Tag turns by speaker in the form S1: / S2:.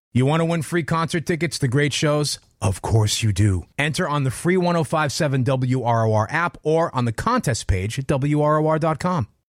S1: You want to win free concert tickets to great shows? Of course you do. Enter on the free 105.7 WROR app or on the contest page at WROR.com.